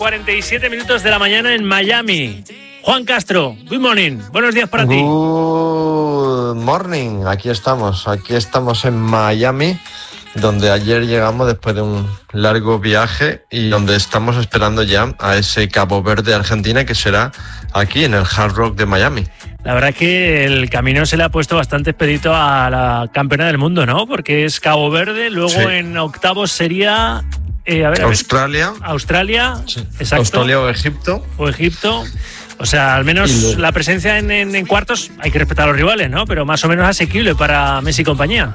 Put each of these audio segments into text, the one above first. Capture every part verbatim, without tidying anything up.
cuarenta y siete minutos de la mañana en Miami. Juan Castro, good morning. Buenos días para ti. Good morning. Aquí estamos, aquí estamos en Miami, donde ayer llegamos después de un largo viaje y donde estamos esperando ya a ese Cabo Verde, Argentina, que será aquí en el Hard Rock de Miami. La verdad es que el camino se le ha puesto bastante expedito a la campeona del mundo, ¿no? Porque es Cabo Verde, luego sí. En octavos sería... Eh, a ver, a Australia. Ver. Australia, sí. Exacto. Australia o Egipto. O Egipto. O sea, al menos lo... la presencia en, en, en cuartos, hay que respetar a los rivales, ¿no? Pero más o menos asequible para Messi y compañía.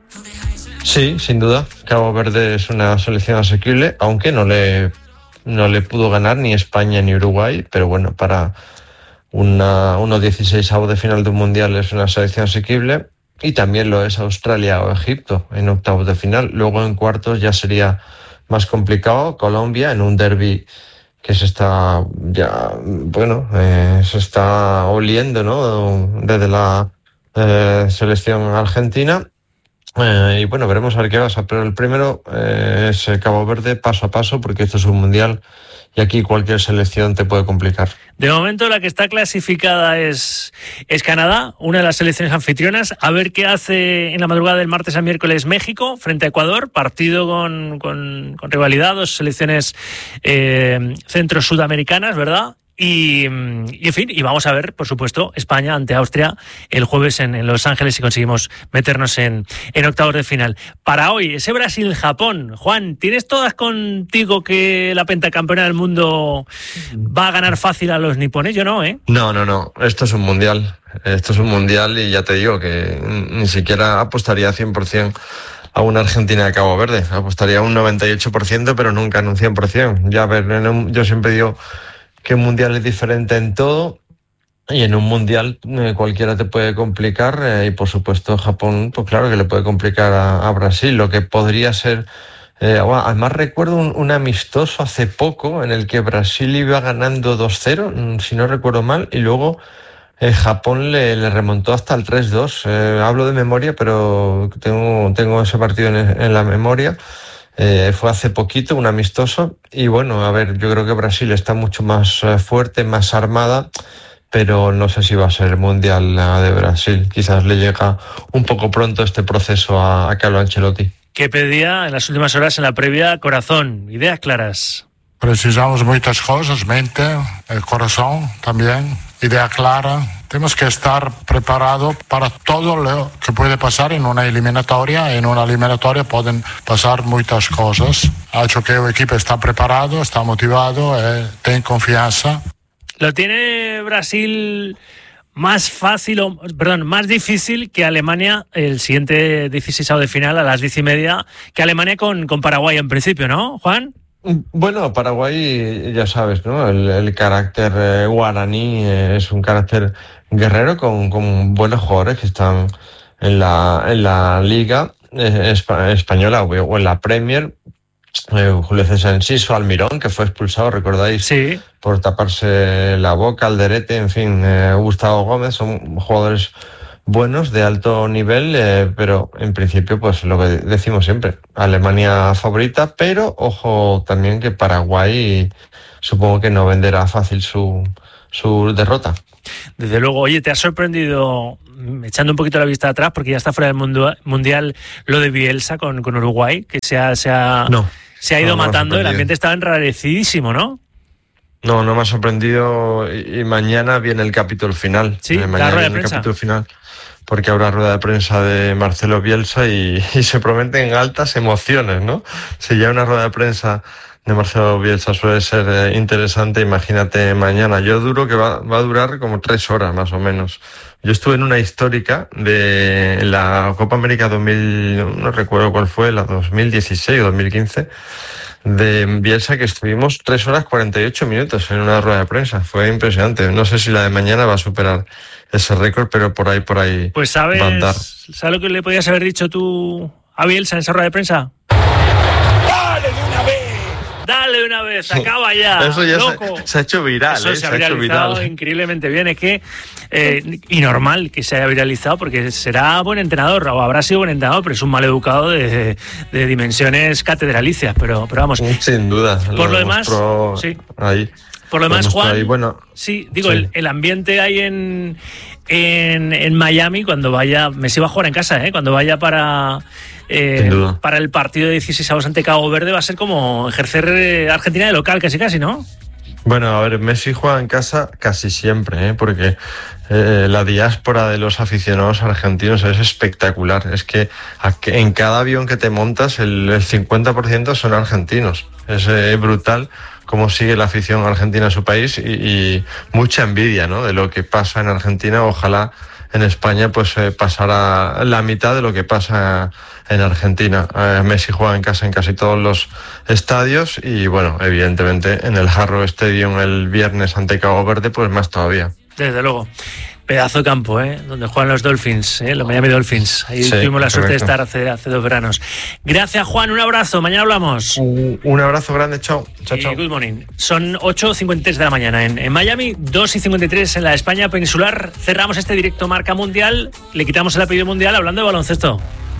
Sí, sin duda. Cabo Verde es una selección asequible, aunque no le, no le pudo ganar ni España ni Uruguay, pero bueno, para una uno dieciséis de final de un mundial es una selección asequible, y también lo es Australia o Egipto en octavos de final. Luego en cuartos ya sería más complicado. Colombia en un derbi que se está ya, bueno, eh, se está oliendo, ¿no? Desde la eh, selección argentina. Eh, y bueno, veremos a ver qué pasa. Pero el primero eh, es Cabo Verde, paso a paso, porque esto es un mundial y aquí cualquier selección te puede complicar. De momento la que está clasificada es, es Canadá, una de las selecciones anfitrionas. A ver qué hace en la madrugada del martes al miércoles México frente a Ecuador, partido con, con, con rivalidad, dos selecciones eh, centro-sudamericanas, ¿verdad? Y, y en fin, y vamos a ver, por supuesto, España ante Austria el jueves en, en Los Ángeles si conseguimos meternos en, en octavos de final. Para hoy, ese Brasil-Japón. Juan, ¿tienes todas contigo que la pentacampeona del mundo va a ganar fácil a los nipones? Yo no, ¿eh? No, no, no. Esto es un mundial. Esto es un mundial y ya te digo que ni siquiera apostaría cien por ciento a una Argentina de Cabo Verde. Apostaría un noventa y ocho por ciento, pero nunca en un cien por ciento. Ya, a ver, yo siempre digo que un mundial es diferente en todo, y en un mundial eh, cualquiera te puede complicar, eh, y por supuesto Japón, pues claro que le puede complicar a, a Brasil, lo que podría ser, eh, bueno, además recuerdo un, un amistoso hace poco en el que Brasil iba ganando dos cero, si no recuerdo mal, y luego eh, Japón le, le remontó hasta el tres dos, eh, hablo de memoria, pero tengo, tengo ese partido en, en la memoria. Eh, fue hace poquito, un amistoso, y bueno, a ver, yo creo que Brasil está mucho más eh, fuerte, más armada, pero no sé si va a ser el Mundial uh, de Brasil. Quizás le llega un poco pronto este proceso a, a Carlo Ancelotti. ¿Qué pedía en las últimas horas en la previa? Corazón, ideas claras. Precisamos muchas cosas, mente, el corazón también, idea clara. Tenemos que estar preparados para todo lo que puede pasar en una eliminatoria. En una eliminatoria pueden pasar muchas cosas. Ha hecho que el equipo está preparado, está motivado, eh, tiene confianza. ¿Lo tiene Brasil más fácil, o, perdón, más difícil que Alemania el siguiente dieciséis de final a las diez y media, que Alemania con, con Paraguay en principio, ¿no, Juan? Bueno, Paraguay, ya sabes, ¿no? El, el carácter eh, guaraní eh, es un carácter guerrero con, con buenos jugadores que están en la, en la Liga eh, espa- Española o en la Premier. Eh, Julio César Enciso, Almirón, que fue expulsado, recordáis, sí, por taparse la boca, Alderete, en fin, eh, Gustavo Gómez, son jugadores buenos, de alto nivel, eh, pero en principio, pues lo que decimos siempre, Alemania favorita, pero ojo también que Paraguay supongo que no venderá fácil su, su derrota. Desde luego. Oye, ¿te ha sorprendido, echando un poquito la vista atrás, porque ya está fuera del mundo, mundial, lo de Bielsa con, con Uruguay, que se ha, se ha, no, se ha ido no, no matando, el ambiente estaba enrarecidísimo, ¿no? No, no me ha sorprendido, y, y mañana viene el capítulo final. Sí, eh, mañana la rueda de viene prensa. El capítulo final, porque habrá rueda de prensa de Marcelo Bielsa y, y se prometen altas emociones, ¿no? Si ya una rueda de prensa de Marcelo Bielsa suele ser eh, interesante, imagínate mañana. Yo duro que va, va a durar como tres horas más o menos. Yo estuve en una histórica de la Copa América dos mil, no recuerdo cuál fue, la dos mil dieciséis o dos mil quince, de Bielsa, que estuvimos tres horas cuarenta y ocho minutos en una rueda de prensa. Fue impresionante. No sé si la de mañana va a superar ese récord, pero por ahí, por ahí pues sabes, va a andar. ¿Sabes lo que le podías haber dicho tú a Bielsa en esa rueda de prensa? ¡Dale de una vez! Dale una vez, acaba ya. Eso ya loco. Se, se ha hecho viral. Eso ¿eh? se, se ha ha hecho viralizado viral. increíblemente bien. Es que, eh, y normal que se haya viralizado, porque será buen entrenador, o habrá sido buen entrenador, pero es un maleducado de, de dimensiones catedralicias. Pero, pero vamos. Sin duda. Por lo, lo demás, sí. Ahí. Por lo demás, Juan, ahí, bueno, sí, digo, sí. El, el ambiente ahí en, en, en Miami, cuando vaya, Messi va a jugar en casa, ¿eh? Cuando vaya para, eh, para el partido de dieciséis avos ante Cabo Verde, va a ser como ejercer Argentina de local, casi casi, ¿no? Bueno, a ver, Messi juega en casa casi siempre, ¿eh? Porque eh, la diáspora de los aficionados argentinos es espectacular. Es que en cada avión que te montas, el, el cincuenta por ciento son argentinos. Es eh, brutal cómo sigue la afición argentina en su país y, y mucha envidia, ¿no? De lo que pasa en Argentina. Ojalá en España pues eh, pasara la mitad de lo que pasa en Argentina. Eh, Messi juega en casa en casi todos los estadios y bueno, evidentemente en el Hard Rock Stadium el viernes ante Cabo Verde pues más todavía. Desde luego. Pedazo de campo, ¿eh? Donde juegan los Dolphins, ¿eh? Los Miami Dolphins. Ahí sí, tuvimos la suerte correcto. de estar hace, hace dos veranos. Gracias, Juan. Un abrazo. Mañana hablamos. Un, un abrazo grande. Chao. Chao, chao. Y good morning. Son ocho y cincuenta y tres de la mañana en, en Miami, dos y cincuenta y tres en la España peninsular. Cerramos este directo Marca Mundial. Le quitamos el apellido mundial hablando de baloncesto.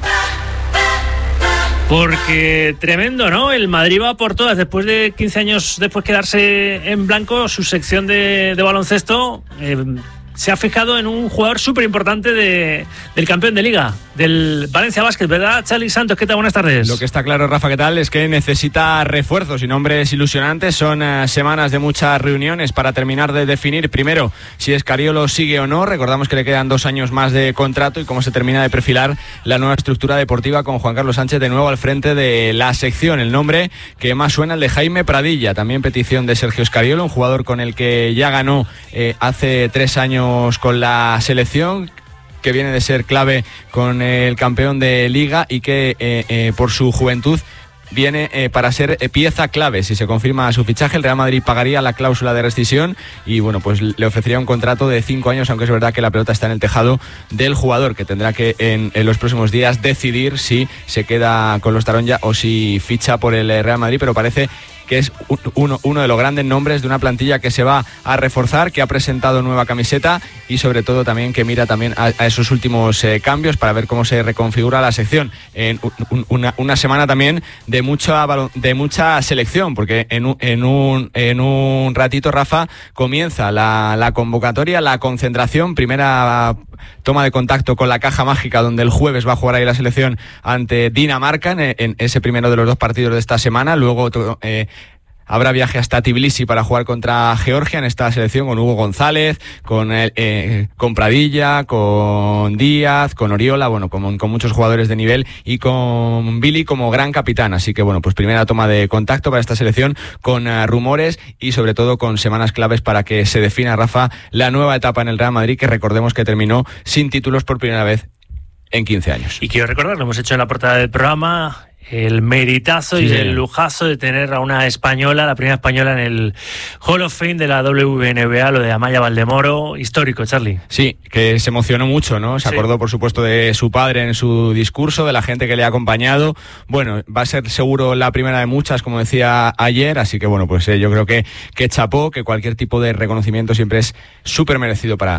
Porque tremendo, ¿no? El Madrid va por todas. Después de quince años, después de quedarse en blanco, su sección de, de baloncesto eh, se ha fijado en un jugador súper importante de, del campeón de Liga, del Valencia Basket, ¿verdad? Charly Santos, ¿qué tal? Buenas tardes. Lo que está claro, Rafa, ¿qué tal? Es que necesita refuerzos y nombres ilusionantes. Son uh, semanas de muchas reuniones para terminar de definir primero si Escariolo sigue o no. Recordamos que le quedan dos años más de contrato y cómo se termina de perfilar la nueva estructura deportiva con Juan Carlos Sánchez de nuevo al frente de la sección. El nombre que más suena, el de Jaime Pradilla, también petición de Sergio Escariolo, un jugador con el que ya ganó eh, hace tres años con la selección, que viene de ser clave con el campeón de Liga y que eh, eh, por su juventud viene eh, para ser eh, pieza clave. Si se confirma su fichaje, el Real Madrid pagaría la cláusula de rescisión y bueno, pues le ofrecería un contrato de cinco años, aunque es verdad que la pelota está en el tejado del jugador, que tendrá que en, en los próximos días decidir si se queda con los Taronja o si ficha por el Real Madrid, pero parece que es uno, uno de los grandes nombres de una plantilla que se va a reforzar, que ha presentado nueva camiseta y sobre todo también que mira también a, a esos últimos eh, cambios para ver cómo se reconfigura la sección. En un, una, una semana también de mucha de mucha selección, porque en un, en un, en un ratito, Rafa, comienza la, la convocatoria, la concentración, primera toma de contacto con la caja mágica, donde el jueves va a jugar ahí la selección ante Dinamarca en, en ese primero de los dos partidos de esta semana. Luego eh, habrá viaje hasta Tbilisi para jugar contra Georgia en esta selección con Hugo González, con, eh, con Pradilla, con Díaz, con Oriola, bueno, con, con muchos jugadores de nivel y con Billy como gran capitán. Así que bueno, pues primera toma de contacto para esta selección con uh, rumores y sobre todo con semanas claves para que se defina, Rafa, la nueva etapa en el Real Madrid, que recordemos que terminó sin títulos por primera vez en quince años. Y quiero recordar, lo hemos hecho en la portada del programa, el meritazo sí, y el lujazo de tener a una española, la primera española en el Hall of Fame de la W N B A, lo de Amaya Valdemoro, histórico, Charly. Sí, que se emocionó mucho, ¿no? Se sí. acordó, por supuesto, de su padre en su discurso, de la gente que le ha acompañado. Bueno, va a ser seguro la primera de muchas, como decía ayer, así que bueno, pues eh, yo creo que, que chapó, que cualquier tipo de reconocimiento siempre es súper merecido para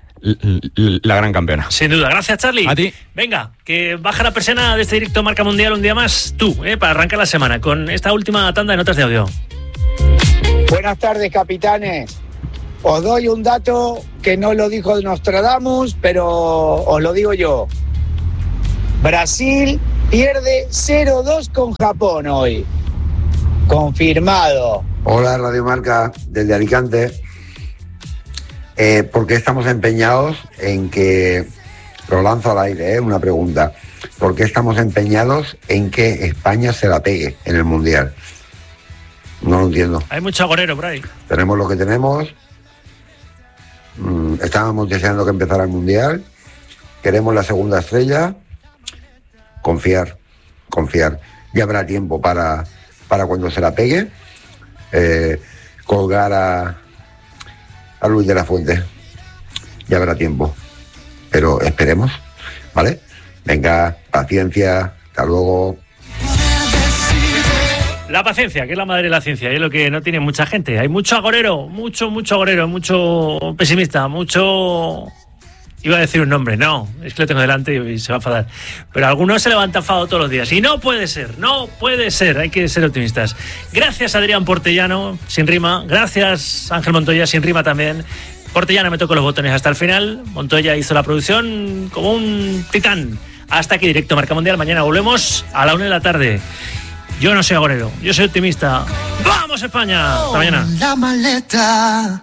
la gran campeona. Sin duda. Gracias, Charly. A ti. Venga, que baja la persiana de este directo Marca Mundial un día más, tú, eh, para arrancar la semana con esta última tanda de notas de audio. Buenas tardes, capitanes. Os doy un dato que no lo dijo Nostradamus, pero os lo digo yo. Brasil pierde cero dos con Japón hoy. Confirmado. Hola, Radio Marca, desde Alicante. Eh, ¿Por qué estamos empeñados en que, lo lanzo al aire, eh, una pregunta, ¿por qué estamos empeñados en que España se la pegue en el Mundial? No lo entiendo. Hay mucho agorero por ahí. Tenemos lo que tenemos, mm, estábamos deseando que empezara el Mundial, queremos la segunda estrella, confiar, confiar. Ya habrá tiempo para, para cuando se la pegue, eh, colgar a... a Luis de la Fuente. Ya habrá tiempo, pero esperemos, ¿vale? Venga, paciencia, hasta luego. La paciencia, que es la madre de la ciencia, y es lo que no tiene mucha gente. Hay mucho agorero, mucho, mucho agorero, mucho pesimista, mucho... Iba a decir un nombre, no, es que lo tengo delante y se va a enfadar. Pero algunos se levanta enfadado todos los días. Y no puede ser, no puede ser, hay que ser optimistas. Gracias Adrián Portellano, sin rima. Gracias Ángel Montoya, sin rima también. Portellano me tocó los botones hasta el final. Montoya hizo la producción como un titán. Hasta aquí directo Marca Mundial. Mañana volvemos a la una de la tarde. Yo no soy agorero, yo soy optimista. ¡Vamos España! Hasta mañana. La maleta.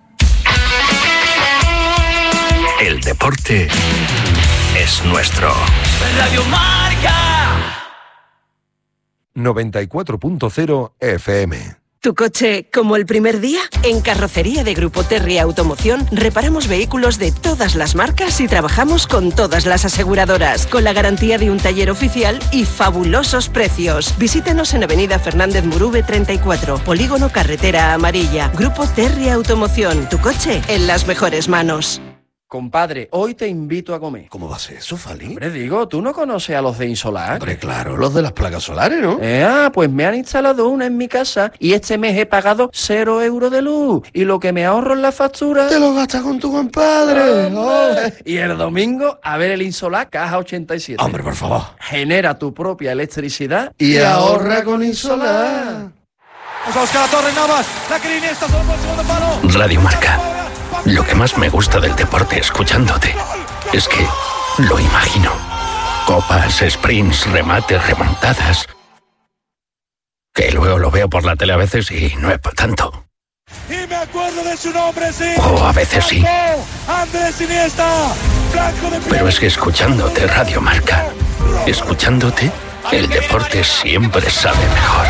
El deporte es nuestro. Radio Marca. noventa y cuatro punto cero F M. ¿Tu coche como el primer día? En Carrocería de Grupo Terry Automoción reparamos vehículos de todas las marcas y trabajamos con todas las aseguradoras, con la garantía de un taller oficial y fabulosos precios. Visítenos en Avenida Fernández Murube treinta y cuatro, Polígono Carretera Amarilla. Grupo Terry Automoción, tu coche en las mejores manos. Compadre, hoy te invito a comer. ¿Cómo va a ser eso, Fali? Hombre, digo, ¿tú no conoces a los de Insolar? Hombre, claro, los de las placas solares, ¿no? Eh, ah, pues me han instalado una en mi casa y este mes he pagado cero euros de luz. Y lo que me ahorro en la factura... ¡Te lo gastas con tu compadre! Oh. Y el domingo, a ver el Insolar Caja ochenta y siete. Hombre, por favor. Genera tu propia electricidad y, y ahorra con Insolar. Vamos a buscar a Torres Navas. La que Iniesta solo por el segundo palo. Radio Marca. Lo que más me gusta del deporte escuchándote es que lo imagino. Copas, sprints, remates, remontadas. Que luego lo veo por la tele a veces y no es para tanto. Y me acuerdo de su nombre, sí. O a veces sí. Andrés Iniesta. Pero es que escuchándote Radio Marca, escuchándote, el deporte siempre sabe mejor.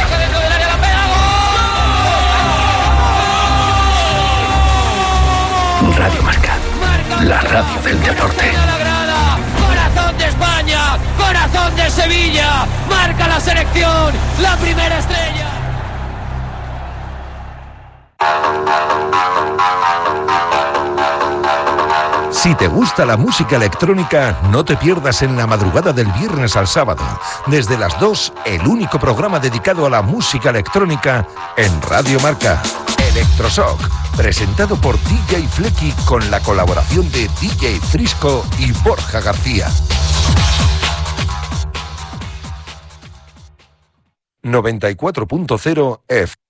Radio Marca, la radio del deporte. Corazón de España, corazón de Sevilla, marca la selección, la primera estrella. Si te gusta la música electrónica, no te pierdas en la madrugada del viernes al sábado. Desde las dos, el único programa dedicado a la música electrónica en Radio Marca. Electroshock, presentado por D J Flecky con la colaboración de D J Frisco y Borja García. noventa y cuatro punto cero F